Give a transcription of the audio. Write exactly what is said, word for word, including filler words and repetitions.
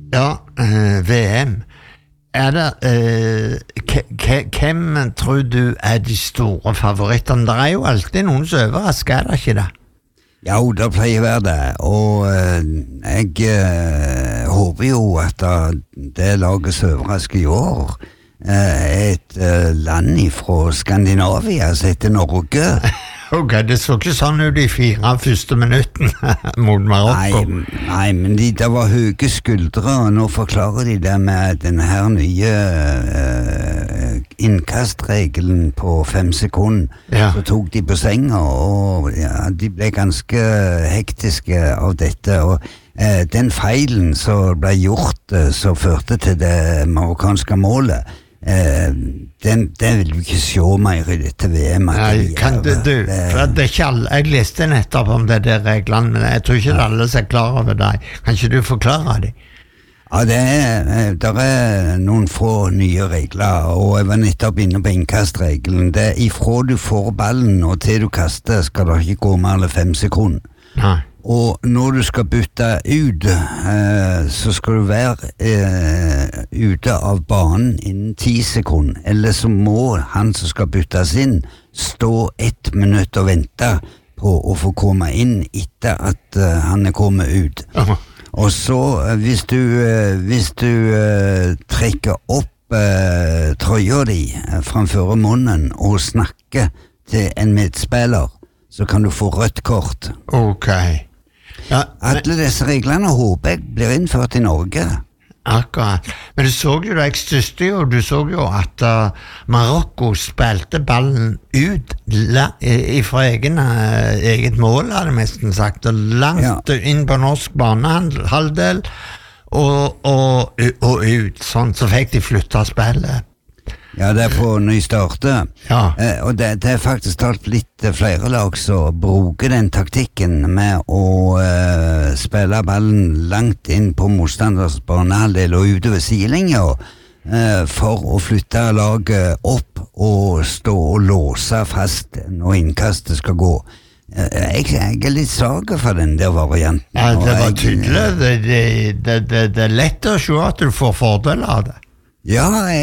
Ja, uh, V M. Er det, uh, k- k- hvem tror du er de store favorittene? Det er jo alltid noen som overrasker, er det ikke det? Ja, det pleier å være det, og uh, jeg uh, håper jo at uh, det laget som overrasker i år uh, er et uh, land fra Skandinavia som heter Norge. Ok, det så ikke sånn ut i fire første minutten mot Marokko. Nei, nei, men de, det var høye skuldre, og nå forklarer de det med denne her nye uh, innkastregelen på fem sekunder. Ja. Så tok de på senga, og ja, de ble ganske hektiske av dette, og uh, den feilen som ble gjort, uh, som førte til det marokkanske målet, Uh, den, den vil du ikke se mer i dette V M. Nei, kan du, du for det er ikke alle, jeg leste nettopp om det der reglene, men jeg tror ikke ja. alle er klar over det. Kan ikke du forklare det? Ja, det er, der er noen få nye regler, og jeg var nettopp inne på innkastregelen. Det er ifra du får ballen og til du kaster, skal det ikke gå mer enn fem sekunder. Nei. Og når du skal bytte ut, eh, så skal du være eh, ute av banen innen ti sekunder, eller så må han som skal byttes inn stå ett minutt og vente på å få komme inn etter at eh, han er kommet ut. Aha. Og så eh, hvis du, eh, hvis du eh, trekker opp eh, trøya di eh, framfor munnen og snakker til en medspiller, så kan du få rødt kort. Ok. Ja, Alle disse reglene håper jeg blir innført i Norge. Akkurat. Men du så jo, jeg styrste jo, du så jo at uh, Marokko spilte ballen ut la, i, fra egen, uh, eget mål, hadde jeg nesten sagt, og langt ja. inn på norsk banehalvdel, og, og, og ut, sånn, så fikk de flytta spillet. Ja, det er på ny starte. Ja. Eh, og det, det er faktisk talt litt flere lag som bruker den taktikken med å eh, spille ballen langt inn på motstanders banehalvdel og utover sidelinja eh, for å flytte laget opp og stå og låse fast når innkastet skal gå. Eh, jeg, jeg er litt svag for den der varianten. Ja, det var jeg, tydelig. Det, det, det, det, det er lett å se at du får fordel av det. Ja,